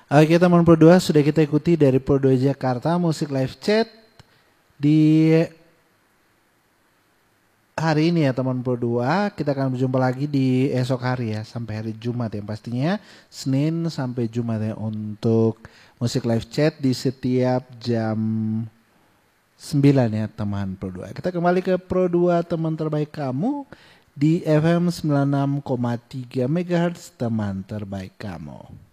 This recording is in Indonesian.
Oke teman Pro 2, sudah kita ikuti dari Pro 2 Jakarta musik live chat di hari ini ya teman Pro 2. Kita akan berjumpa lagi di esok hari ya, sampai hari Jumat yang pastinya Senin sampai Jumat ya, untuk musik live chat di setiap jam 9 ya teman Pro 2. Kita kembali ke Pro 2 teman terbaik kamu di FM 96,3 MHz teman terbaik kamu.